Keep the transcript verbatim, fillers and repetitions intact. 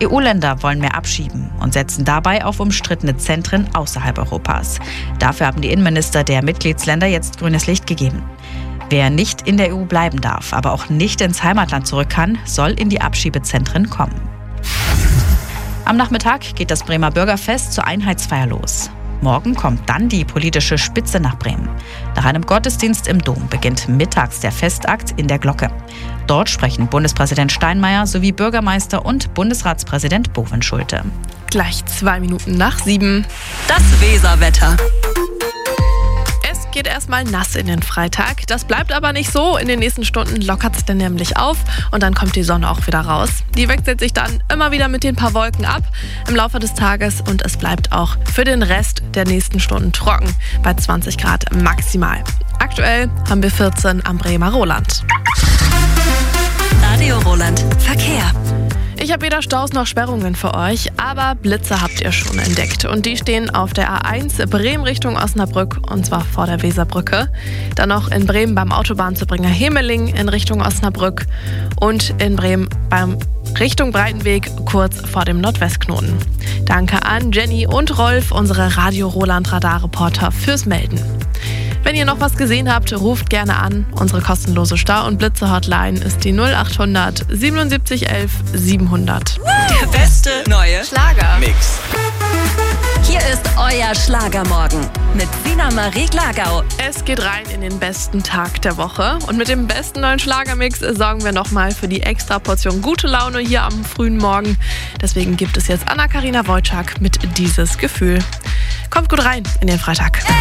E U-Länder wollen mehr abschieben und setzen dabei auf umstrittene Zentren außerhalb Europas. Dafür haben die Innenminister der Mitgliedsländer jetzt grünes Licht gegeben. Wer nicht in der E U bleiben darf, aber auch nicht ins Heimatland zurück kann, soll in die Abschiebezentren kommen. Am Nachmittag geht das Bremer Bürgerfest zur Einheitsfeier los. Morgen kommt dann die politische Spitze nach Bremen. Nach einem Gottesdienst im Dom beginnt mittags der Festakt in der Glocke. Dort sprechen Bundespräsident Steinmeier sowie Bürgermeister und Bundesratspräsident Bovenschulte. Gleich zwei Minuten nach sieben. Das Weserwetter. Es geht erstmal nass in den Freitag. Das bleibt aber nicht so. In den nächsten Stunden lockert es dann nämlich auf und dann kommt die Sonne auch wieder raus. Die wechselt sich dann immer wieder mit den paar Wolken ab im Laufe des Tages und es bleibt auch für den Rest der nächsten Stunden trocken bei zwanzig Grad maximal. Aktuell haben wir vierzehn am Bremer Roland. Radio Roland Verkehr. Ich habe weder Staus noch Sperrungen für euch, aber Blitze habt ihr schon entdeckt. Und die stehen auf der A eins Bremen Richtung Osnabrück, und zwar vor der Weserbrücke. Dann noch in Bremen beim Autobahnzubringer Hemeling in Richtung Osnabrück und in Bremen beim Richtung Breitenweg kurz vor dem Nordwestknoten. Danke an Jenny und Rolf, unsere Radio Roland Radarreporter, fürs Melden. Wenn ihr noch was gesehen habt, ruft gerne an. Unsere kostenlose Star- und Blitze-Hotline ist die null acht hundert siebenundsiebzig elf siebenhundert. Der beste neue Schlager-Mix. Hier ist euer Schlagermorgen mit Sina Marie Glagau. Es geht rein in den besten Tag der Woche. Und mit dem besten neuen Schlagermix sorgen wir nochmal für die extra Portion gute Laune hier am frühen Morgen. Deswegen gibt es jetzt Anna-Karina Wojcik mit Dieses Gefühl. Kommt gut rein in den Freitag.